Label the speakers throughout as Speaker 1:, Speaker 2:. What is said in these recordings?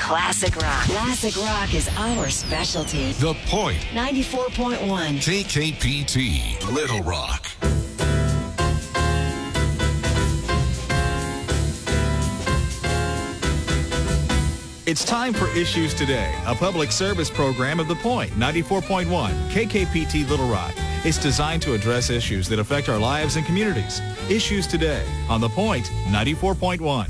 Speaker 1: classic rock. Classic rock is our specialty.
Speaker 2: The Point.
Speaker 1: 94.1.
Speaker 2: KKPT, Little Rock.
Speaker 3: It's time for Issues Today, a public service program of The Point, 94.1, KKPT Little Rock. It's designed to address issues that affect our lives and communities. Issues Today on The Point, 94.1.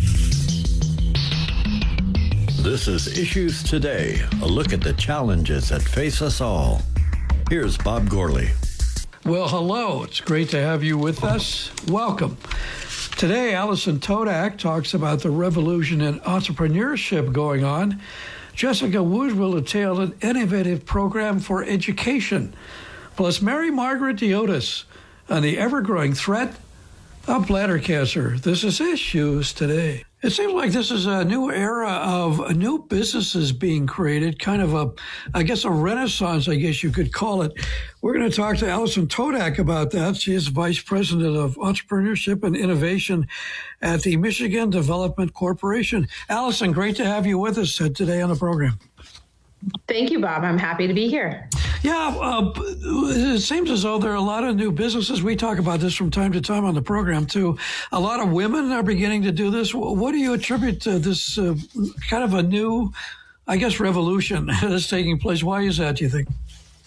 Speaker 4: This is Issues Today, a look at the challenges that face us all. Here's Bob Gourley.
Speaker 5: Well, hello. It's great to have you with us. Welcome. Today, Allison Todak talks about the revolution in entrepreneurship going on. Jessica Wood will detail an innovative program for education. Plus, Mary Margaret Diotis on the ever-growing threat of bladder cancer. This is Issues Today. It seems like this is a new era of new businesses being created, kind of a renaissance, I guess you could call it. We're going to talk to Allison Todak about that. She is Vice President of Entrepreneurship and Innovation at the Michigan Development Corporation. Allison, great to have you with us today on the program.
Speaker 6: Thank you, Bob. I'm happy to be here.
Speaker 5: Yeah, it seems as though there are a lot of new businesses. We talk about this from time to time on the program, too. A lot of women are beginning to do this. What do you attribute to this kind of a new, I guess, revolution that's taking place? Why is that, do you think?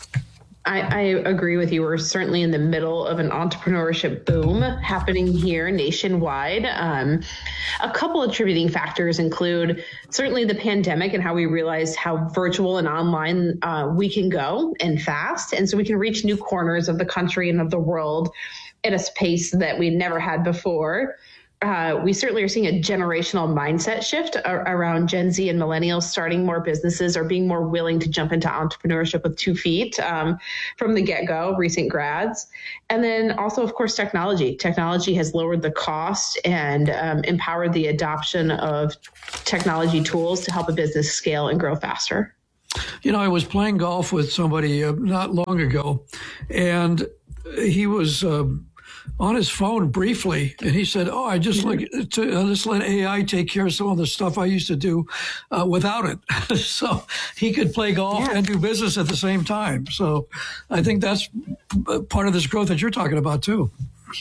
Speaker 6: I agree with you. We're certainly in the middle of an entrepreneurship boom happening here nationwide. A couple of attributing factors include certainly the pandemic and how we realized how virtual and online we can go and fast. And so we can reach new corners of the country and of the world at a pace that we never had before. We certainly are seeing a generational mindset shift around Gen Z and millennials starting more businesses or being more willing to jump into entrepreneurship with 2 feet from the get-go, recent grads. And then also, of course, technology. Technology has lowered the cost and empowered the adoption of technology tools to help a business scale and grow faster.
Speaker 5: You know, I was playing golf with somebody not long ago, and he was on his phone briefly, and he said, I just just let AI take care of some of the stuff I used to do without it. So he could play golf and do business at the same time. So I think that's part of this growth that you're talking about, too.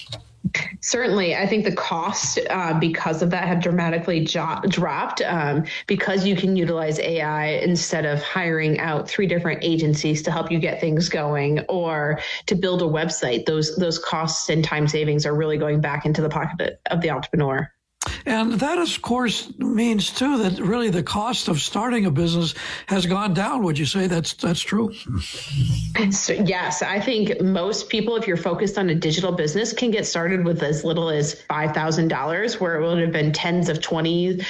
Speaker 6: Certainly. I think the cost because of that have dramatically dropped because you can utilize AI instead of hiring out 3 different agencies to help you get things going or to build a website. Those costs and time savings are really going back into the pocket of the entrepreneur.
Speaker 5: And that, of course, means, too, that really the cost of starting a business has gone down. Would you say that's true?
Speaker 6: So, yes, I think most people, if you're focused on a digital business, can get started with as little as $5,000, where it would have been tens of $20,000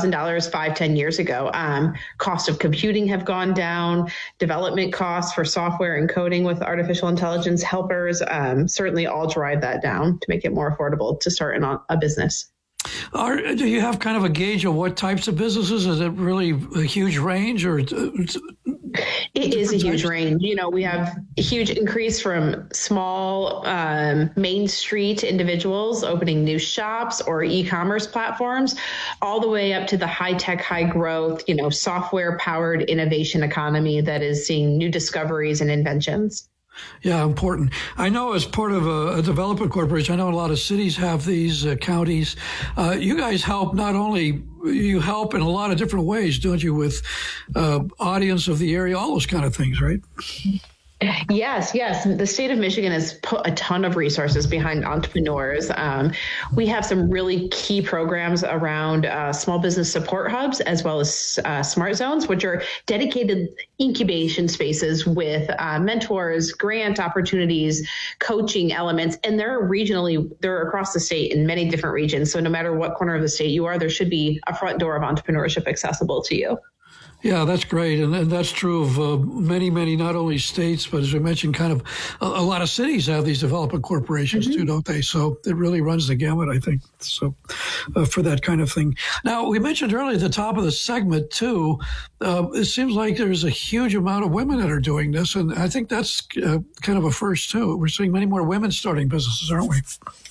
Speaker 6: 5-10 years ago. Cost of computing have gone down. Development costs for software and coding with artificial intelligence helpers certainly all drive that down to make it more affordable to start a business.
Speaker 5: Do you have kind of a gauge of what types of businesses? Is it really a huge range, or
Speaker 6: it is a huge range? You know, we have a huge increase from small Main Street individuals opening new shops or e-commerce platforms, all the way up to the high-tech, high-growth, software-powered innovation economy that is seeing new discoveries and inventions.
Speaker 5: Yeah, important. I know as part of a development corporation, I know a lot of cities have these counties. You guys help you help in a lot of different ways, don't you, with audience of the area, all those kind of things, right?
Speaker 6: Yes. The state of Michigan has put a ton of resources behind entrepreneurs. We have some really key programs around small business support hubs, as well as smart zones, which are dedicated incubation spaces with mentors, grant opportunities, coaching elements. And they're across the state in many different regions. So no matter what corner of the state you are, there should be a front door of entrepreneurship accessible to you.
Speaker 5: Yeah, that's great. And that's true of many, not only states, but as I mentioned, kind of a lot of cities have these development corporations too, don't they? So it really runs the gamut, I think, so for that kind of thing. Now, we mentioned earlier at the top of the segment, too, it seems like there's a huge amount of women that are doing this. And I think that's kind of a first, too. We're seeing many more women starting businesses, aren't we?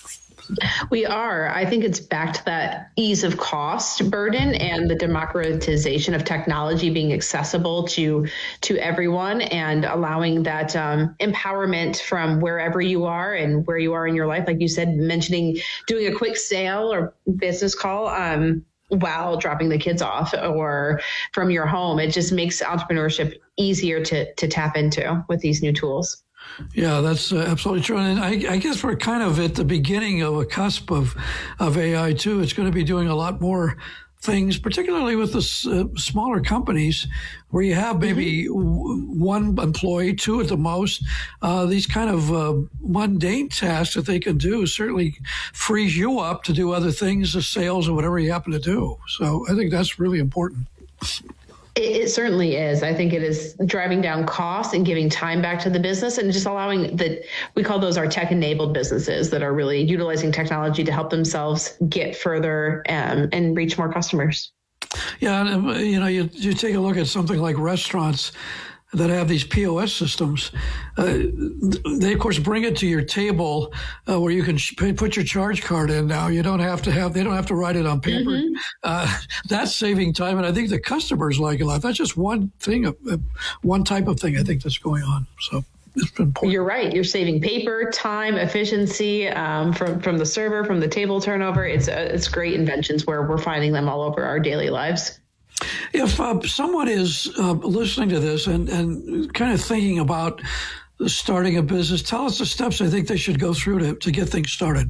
Speaker 6: We are. I think it's back to that ease of cost burden and the democratization of technology being accessible to everyone and allowing that empowerment from wherever you are and where you are in your life. Like you said, mentioning doing a quick sale or business call while dropping the kids off or from your home. It just makes entrepreneurship easier to tap into with these new tools.
Speaker 5: Yeah, that's absolutely true. And I guess we're kind of at the beginning of a cusp of AI, too. It's going to be doing a lot more things, particularly with the smaller companies where you have maybe one employee, two at the most. These kind of mundane tasks that they can do certainly frees you up to do other things, the sales or whatever you happen to do. So I think that's really important.
Speaker 6: It certainly is. I think it is driving down costs and giving time back to the business and just allowing we call those our tech-enabled businesses that are really utilizing technology to help themselves get further and reach more customers.
Speaker 5: Yeah, you take a look at something like restaurants that have these POS systems. They, of course, bring it to your table where you can put your charge card in now. They don't have to write it on paper. That's saving time, and I think the customers like it a lot. That's just one thing, one type of thing I think that's going on. So it's important.
Speaker 6: You're right. You're saving paper, time, efficiency from the server, from the table turnover. It's great inventions where we're finding them all over our daily lives.
Speaker 5: If someone is listening to this and kind of thinking about starting a business, tell us the steps I think they should go through to get things started.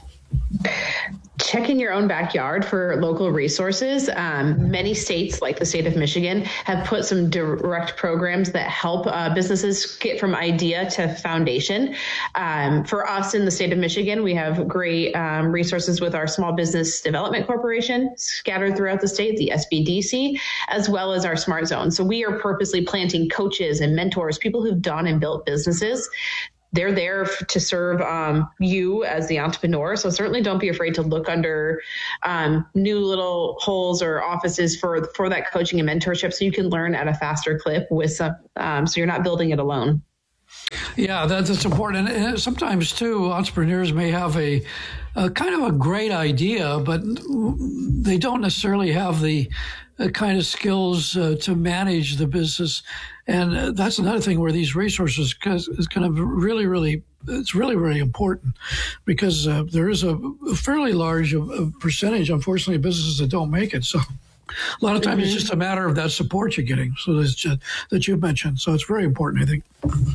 Speaker 6: Check in your own backyard for local resources. Many states, like the state of Michigan, have put some direct programs that help businesses get from idea to foundation. For us in the state of Michigan, we have great resources with our Small Business Development Corporation scattered throughout the state, the SBDC, as well as our Smart Zone. So we are purposely planting coaches and mentors, people who've done and built businesses. They're there to serve you as the entrepreneur. So certainly don't be afraid to look under new little holes or offices for that coaching and mentorship so you can learn at a faster clip with some, so you're not building it alone.
Speaker 5: Yeah, that's important. And sometimes, too, entrepreneurs may have a kind of a great idea, but they don't necessarily have the kind of skills to manage the business. And that's another thing where these resources is kind of really important because there is a fairly large percentage, unfortunately, of businesses that don't make it. So a lot of times it's just a matter of that support you're getting. So that you mentioned. So it's very important, I think.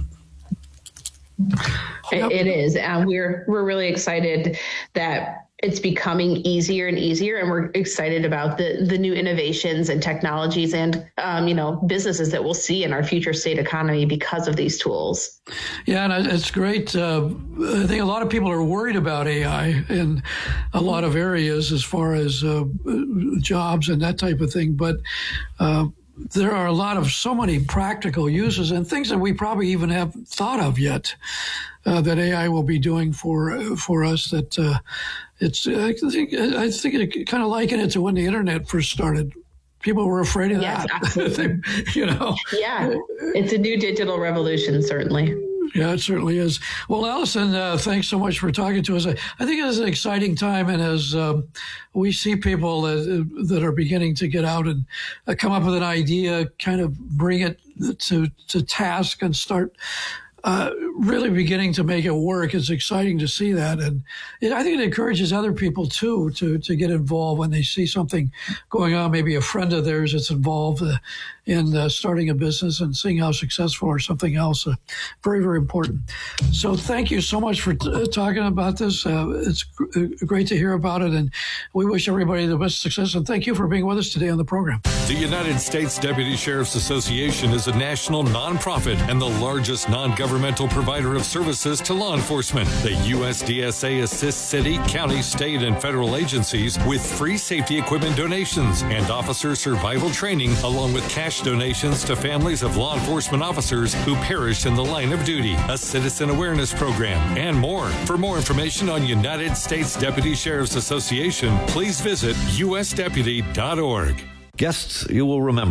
Speaker 6: It is. We're really excited that it's becoming easier and easier, and we're excited about the new innovations and technologies and businesses that we'll see in our future state economy because of these tools.
Speaker 5: Yeah, and it's great. I think a lot of people are worried about AI in a lot of areas as far as jobs and that type of thing, but there are so many practical uses and things that we probably even haven't thought of yet that AI will be doing for us. That I think it kind of liken it to when the internet first started. People were afraid of that.
Speaker 6: Absolutely. Yeah, it's a new digital revolution, certainly.
Speaker 5: Yeah, it certainly is. Well, Allison, thanks so much for talking to us. I think it is an exciting time, and as we see people that are beginning to get out and come up with an idea, kind of bring it to task and start really beginning to make it work. It's exciting to see that. And I think it encourages other people, too, to get involved when they see something going on, maybe a friend of theirs that's involved in starting a business and seeing how successful or something else. Very, very important. So thank you so much for talking about this. It's great to hear about it, and we wish everybody the best success. And thank you for being with us today on the program.
Speaker 2: The United States Deputy Sheriff's Association is a national nonprofit and the largest non-governmental provider of services to law enforcement. The USDSA assists city, county, state, and federal agencies with free safety equipment donations and officer survival training, along with cash donations to families of law enforcement officers who perished in the line of duty, a citizen awareness program, and more. For more information on United States Deputy Sheriff's Association, please visit usdeputy.org.
Speaker 4: Guests you will remember.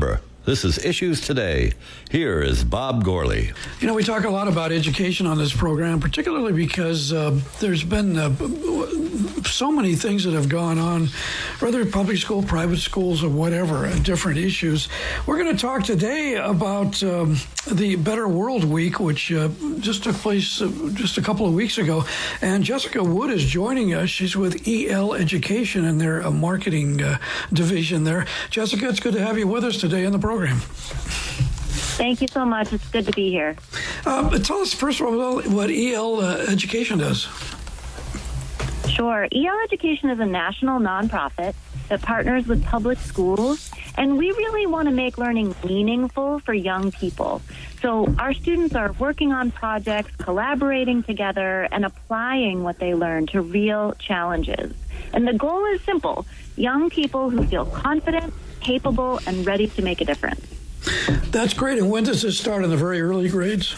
Speaker 4: This is Issues Today. Here is Bob Gourley.
Speaker 5: You know, we talk a lot about education on this program, particularly because there's been so many things that have gone on, whether public school, private schools, or whatever, different issues. We're going to talk today about the Better World Week, which just took place just a couple of weeks ago. And Jessica Wood is joining us. She's with EL Education and their marketing division there. Jessica, it's good to have you with us today on the program.
Speaker 7: Thank you so much. It's good to be here.
Speaker 5: Tell us, first of all, what EL Education does.
Speaker 7: Sure. EL Education is a national nonprofit that partners with public schools, and we really want to make learning meaningful for young people. So our students are working on projects, collaborating together, and applying what they learn to real challenges. And the goal is simple: young people who feel confident, capable, and ready to make a difference.
Speaker 5: That's great. And when does this start? In the very early grades?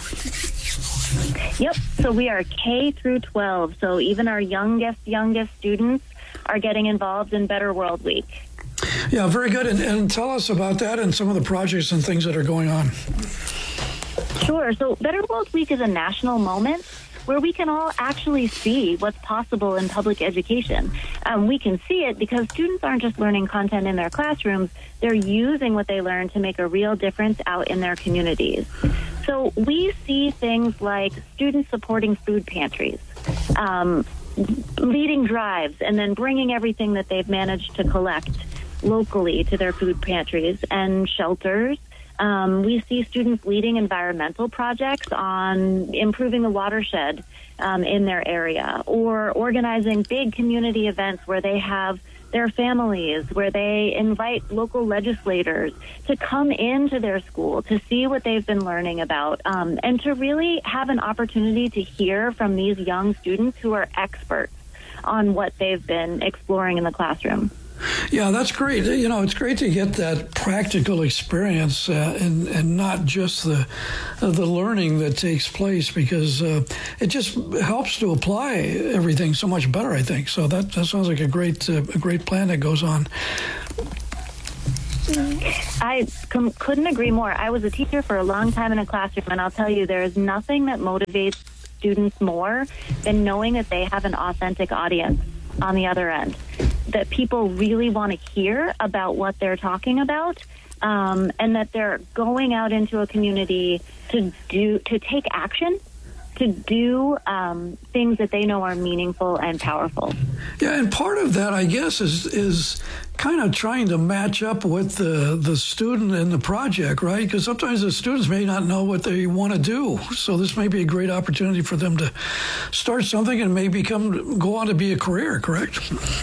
Speaker 7: Yep. So we are K through 12. So even our youngest students are getting involved in Better World Week.
Speaker 5: Yeah, very good. And tell us about that and some of the projects and things that are going on.
Speaker 7: Sure. So Better World Week is a national moment where we can all actually see what's possible in public education. We can see it because students aren't just learning content in their classrooms, they're using what they learn to make a real difference out in their communities. So we see things like students supporting food pantries, leading drives, and then bringing everything that they've managed to collect locally to their food pantries and shelters. We see students leading environmental projects on improving the watershed in their area, or organizing big community events where they have their families, where they invite local legislators to come into their school to see what they've been learning about, and to really have an opportunity to hear from these young students who are experts on what they've been exploring in the classroom.
Speaker 5: Yeah, that's great. You know, it's great to get that practical experience and not just the learning that takes place, because it just helps to apply everything so much better, I think. So that sounds like a great plan that goes on.
Speaker 7: I couldn't agree more. I was a teacher for a long time in a classroom, and I'll tell you, there is nothing that motivates students more than knowing that they have an authentic audience on the other end, that people really want to hear about what they're talking about, and that they're going out into a community to take action, to do things that they know are meaningful and powerful.
Speaker 5: Yeah, and part of that, I guess, is kind of trying to match up with the student in the project, right? Because sometimes the students may not know what they want to do. So this may be a great opportunity for them to start something and maybe go on to be a career, correct?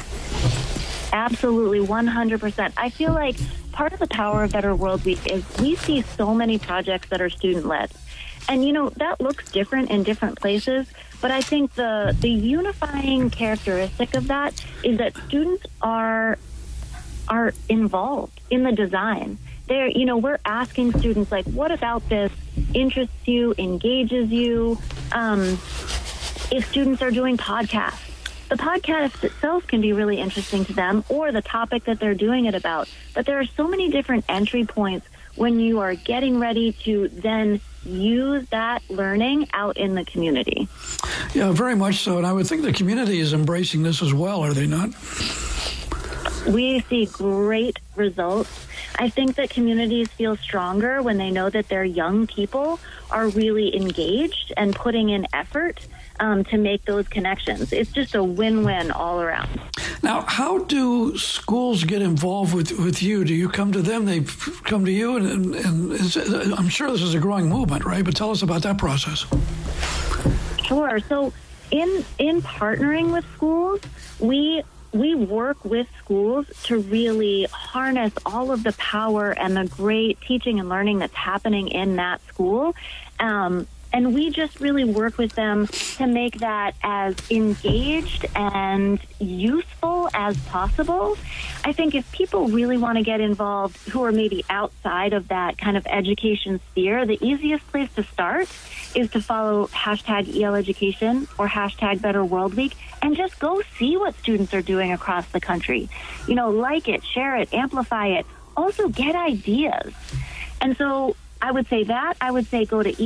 Speaker 7: Absolutely, 100%. I feel like part of the power of Better World Week is we see so many projects that are student-led. And, you know, that looks different in different places, but I think the unifying characteristic of that is that students are involved in the design. We're asking students, like, what about this interests you, engages you? If students are doing podcasts, the podcast itself can be really interesting to them, or the topic that they're doing it about. But there are so many different entry points when you are getting ready to then use that learning out in the community.
Speaker 5: Yeah, very much so. And I would think the community is embracing this as well, are they not?
Speaker 7: We see great results. I think that communities feel stronger when they know that their young people are really engaged and putting in effort to make those connections. It's just a win-win all around.
Speaker 5: Now, how do schools get involved with you? Do you come to them? They come to you? And I'm sure this is a growing movement, right? But tell us about that process.
Speaker 7: Sure. So in partnering with schools, we work with schools to really harness all of the power and the great teaching and learning that's happening in that school. And we just really work with them to make that as engaged and useful as possible. I think if people really want to get involved who are maybe outside of that kind of education sphere, the easiest place to start is to follow hashtag EL Education or hashtag Better World Week and just go see what students are doing across the country. You know, like it, share it, amplify it. Also get ideas. And so I would say that. I would say go to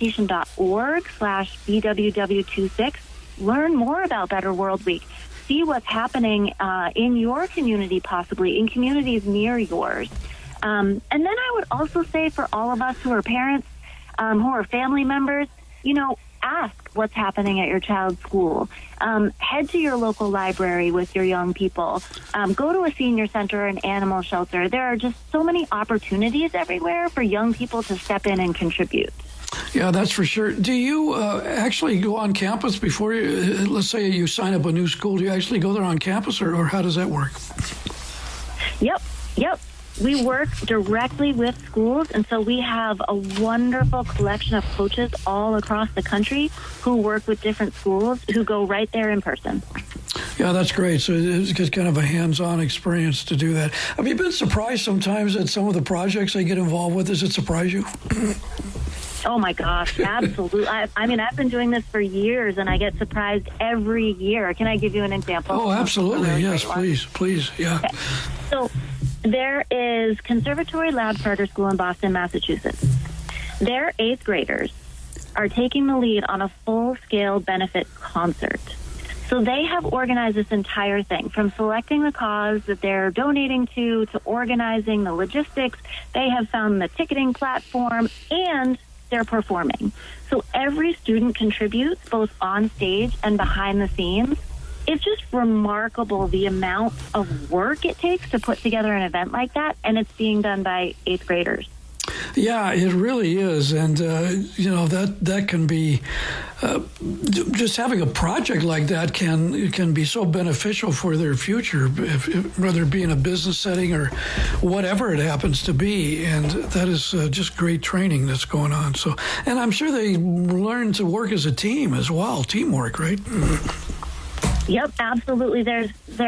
Speaker 7: eleducation.org/BWW26. Learn more about Better World Week. See what's happening in your community, possibly in communities near yours. And then I would also say for all of us who are parents, who are family members, ask what's happening at your child's school. Head to your local library with your young people. Go to a senior center or an animal shelter. There are just so many opportunities everywhere for young people to step in and contribute.
Speaker 5: Yeah, that's for sure. Do you actually go on campus before you, let's say you sign up a new school, do you actually go there on campus or how does that work?
Speaker 7: Yep. We work directly with schools, and so we have a wonderful collection of coaches all across the country who work with different schools who go right there in person.
Speaker 5: Yeah, that's great. So it's just kind of a hands-on experience to do that. Have you been surprised sometimes at some of the projects they get involved with? Does it surprise you?
Speaker 7: Oh, my gosh, absolutely. I mean, I've been doing this for years, and I get surprised every year. Can I give you an example?
Speaker 5: Oh, absolutely. Yes, please. Yeah.
Speaker 7: Okay. So there is Conservatory Lab Charter School in Boston, Massachusetts. Their 8th graders are taking the lead on a full-scale benefit concert. So they have organized this entire thing, from selecting the cause that they're donating to organizing the logistics. They have found the ticketing platform, and they're performing. So every student contributes, both on stage and behind the scenes. It's just remarkable the amount of work it takes to put together an event like that, and it's being done by 8th graders.
Speaker 5: Yeah, it really is, and that can be just having a project like that can be so beneficial for their future, whether it be in a business setting or whatever it happens to be. And that is just great training that's going on. So, and I'm sure they learn to work as a team as well, teamwork, right?
Speaker 7: Yep, absolutely. There's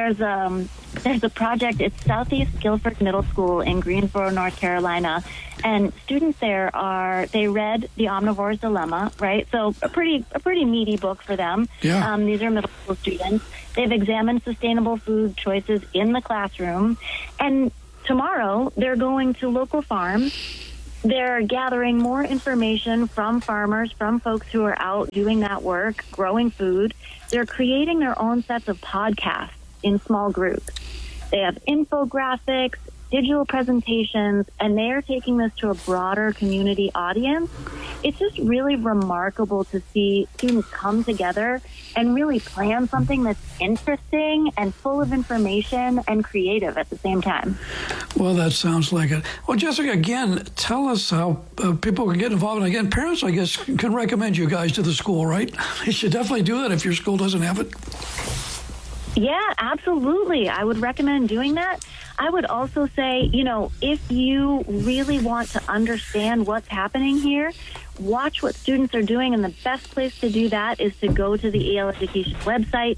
Speaker 7: a project. It's Southeast Guilford Middle School in Greensboro, North Carolina, and students there they read The Omnivore's Dilemma, right? So a pretty meaty book for them.
Speaker 5: Yeah.
Speaker 7: These are middle school students. They've examined sustainable food choices in the classroom, and tomorrow they're going to local farms. They're gathering more information from farmers, from folks who are out doing that work, growing food. They're creating their own sets of podcasts in small groups. They have infographics, digital presentations, and they are taking this to a broader community audience. It's just really remarkable to see students come together and really plan something that's interesting and full of information and creative at the same time.
Speaker 5: Well, that sounds like it. Well, Jessica, again, tell us how people can get involved. And again, parents, I guess, can recommend you guys to the school, right? You should definitely do that if your school doesn't have it.
Speaker 7: Yeah, absolutely. I would recommend doing that. I would also say, if you really want to understand what's happening here, watch what students are doing. And the best place to do that is to go to the EL Education website,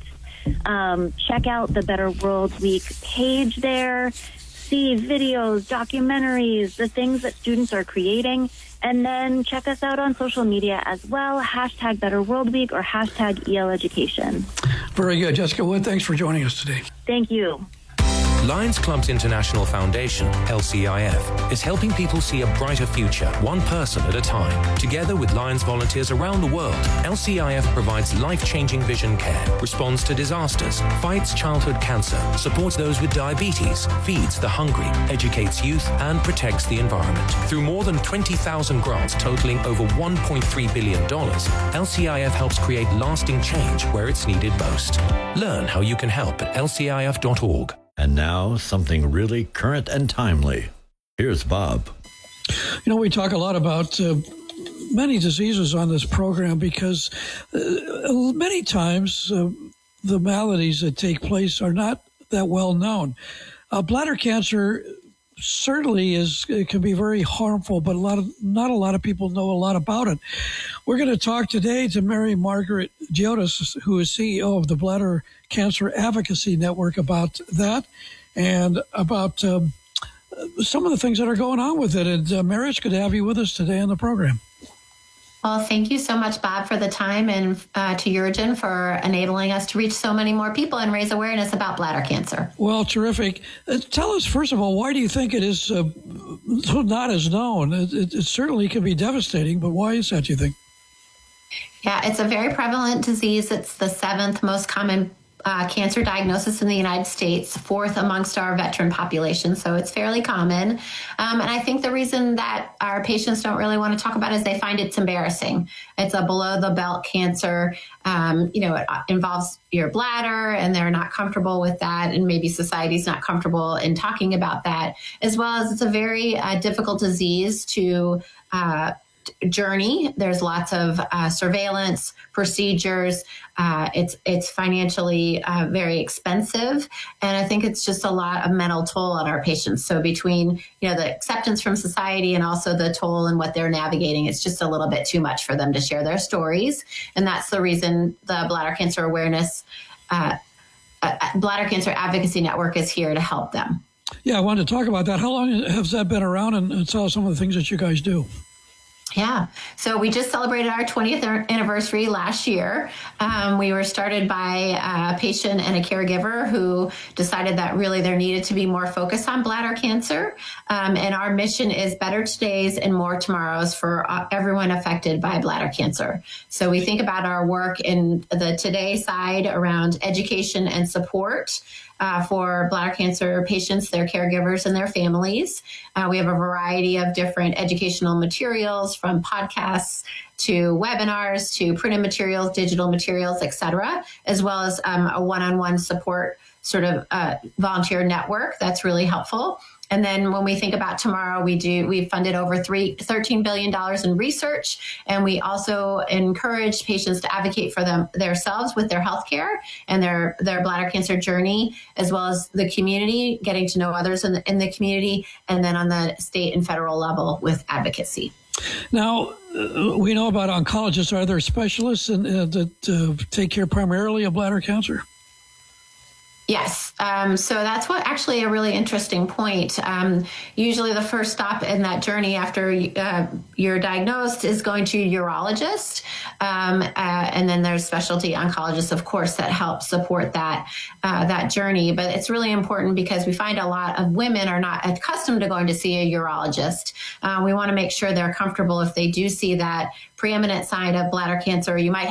Speaker 7: check out the Better World Week page there, see videos, documentaries, the things that students are creating. And then check us out on social media as well, hashtag Better World Week or hashtag EL Education.
Speaker 5: Very good. Jessica Wood, thanks for joining us today.
Speaker 7: Thank you.
Speaker 8: Lions Clubs International Foundation, LCIF, is helping people see a brighter future, one person at a time. Together with Lions volunteers around the world, LCIF provides life-changing vision care, responds to disasters, fights childhood cancer, supports those with diabetes, feeds the hungry, educates youth, and protects the environment. Through more than 20,000 grants totaling over $1.3 billion, LCIF helps create lasting change where it's needed most. Learn how you can help at lcif.org.
Speaker 4: And now, something really current and timely. Here's Bob.
Speaker 5: We talk a lot about many diseases on this program because many times the maladies that take place are not that well known. Bladder cancer certainly can be very harmful, but not a lot of people know a lot about it. We're going to talk today to Mary Margaret Giotis, who is CEO of the Bladder Cancer Advocacy Network, about that and about some of the things that are going on with it. And Mary, it's good to have you with us today on the program.
Speaker 9: Well, thank you so much, Bob, for the time, and to Urgen for enabling us to reach so many more people and raise awareness about bladder cancer.
Speaker 5: Well, terrific. Tell us, first of all, why do you think it is not as known. It certainly can be devastating, but why is that, do you think?
Speaker 9: Yeah, it's a very prevalent disease. It's the 7th most common cancer diagnosis in the United States, 4th amongst our veteran population. So it's fairly common. And I think the reason that our patients don't really want to talk about it is they find it's embarrassing. It's a below the belt cancer. It involves your bladder, and they're not comfortable with that. And maybe society's not comfortable in talking about that, as well as it's a very difficult disease to journey. There's lots of surveillance procedures. It's financially very expensive, and I think it's just a lot of mental toll on our patients. So between the acceptance from society and also the toll and what they're navigating, it's just a little bit too much for them to share their stories, and that's the reason the Bladder Cancer Awareness, Bladder Cancer Advocacy Network is here to help them.
Speaker 5: Yeah, I wanted to talk about that. How long has that been around, and tell us some of the things that you guys do?
Speaker 9: Yeah. So we just celebrated our 20th anniversary last year. We were started by a patient and a caregiver who decided that really there needed to be more focus on bladder cancer. And our mission is better todays and more tomorrows for everyone affected by bladder cancer. So we think about our work in the today side around education and support for bladder cancer patients, their caregivers, and their families. We have a variety of different educational materials, from podcasts to webinars to printed materials, digital materials, et cetera, as well as a one-on-one support sort of volunteer network that's really helpful. And then when we think about tomorrow, we've funded over $13 billion in research, and we also encourage patients to advocate for themselves with their healthcare and their bladder cancer journey, as well as the community, getting to know others in the community, and then on the state and federal level with advocacy.
Speaker 5: Now, we know about oncologists. Are there specialists that take care primarily of bladder cancer?
Speaker 9: Yes. So that's actually a really interesting point. Usually the first stop in that journey after you're diagnosed is going to a urologist. And then there's specialty oncologists, of course, that help support that journey. But it's really important because we find a lot of women are not accustomed to going to see a urologist. We want to make sure they're comfortable if they do see that preeminent sign of bladder cancer. You might